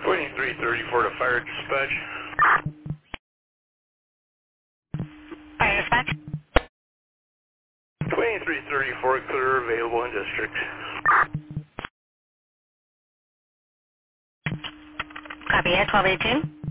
2334 to fire dispatch. Fire dispatch. 2334 clear available in district. Copy it, 1218.